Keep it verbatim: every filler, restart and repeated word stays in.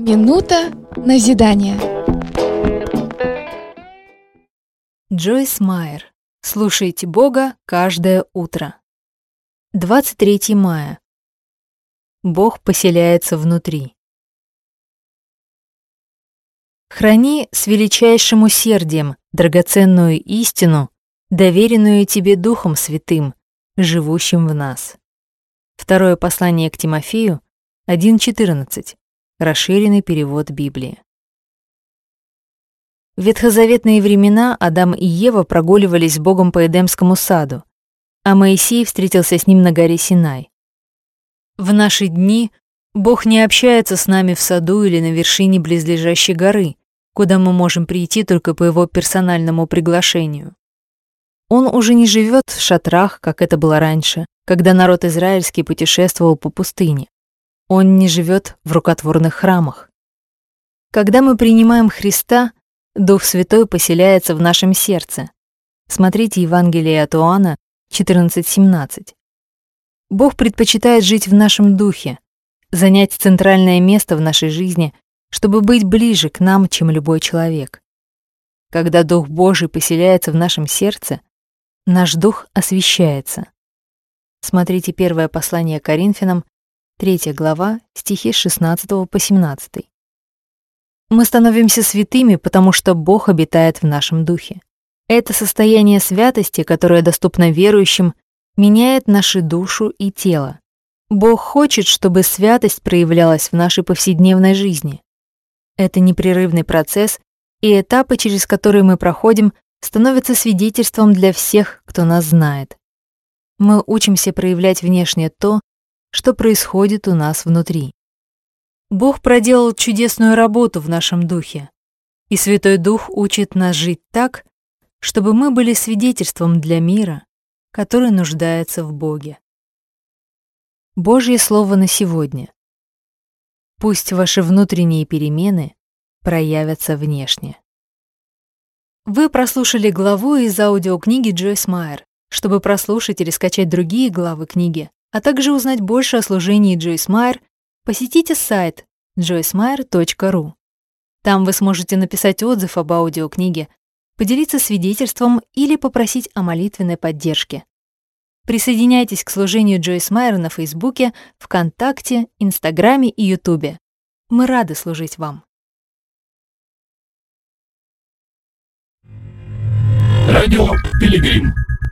Минута назидания. Джойс Майер. Слушайте Бога каждое утро. двадцать третьего мая. Бог поселяется внутри. Храни с величайшим усердием драгоценную истину, доверенную тебе Духом Святым, живущим в нас. Второе послание к Тимофею, один четырнадцать. Расширенный перевод Библии. В ветхозаветные времена Адам и Ева прогуливались с Богом по Эдемскому саду, а Моисей встретился с ним на горе Синай. В наши дни Бог не общается с нами в саду или на вершине близлежащей горы, куда мы можем прийти только по его персональному приглашению. Он уже не живет в шатрах, как это было раньше, когда народ израильский путешествовал по пустыне. Он не живет в рукотворных храмах. Когда мы принимаем Христа, Дух Святой поселяется в нашем сердце. Смотрите Евангелие от Иоанна четырнадцать семнадцать. Бог предпочитает жить в нашем духе, занять центральное место в нашей жизни, чтобы быть ближе к нам, чем любой человек. Когда Дух Божий поселяется в нашем сердце, наш дух освящается. Смотрите первое послание Коринфянам, третья глава, стихи с шестнадцатого по семнадцатый. Мы становимся святыми, потому что Бог обитает в нашем духе. Это состояние святости, которое доступно верующим, меняет нашу душу и тело. Бог хочет, чтобы святость проявлялась в нашей повседневной жизни. Это непрерывный процесс, и этапы, через которые мы проходим, становятся свидетельством для всех, кто нас знает. Мы учимся проявлять внешне то, что происходит у нас внутри. Бог проделал чудесную работу в нашем духе, и Святой Дух учит нас жить так, чтобы мы были свидетельством для мира, который нуждается в Боге. Божье Слово на сегодня. Пусть ваши внутренние перемены проявятся внешне. Вы прослушали главу из аудиокниги Джойс Майер. Чтобы прослушать или скачать другие главы книги, а также узнать больше о служении Джойс Майер, посетите сайт джойс майер точка ру. Там вы сможете написать отзыв об аудиокниге, поделиться свидетельством или попросить о молитвенной поддержке. Присоединяйтесь к служению Джойс Майер на Фейсбуке, ВКонтакте, Инстаграме и Ютубе. Мы рады служить вам. Радио Пилигрим.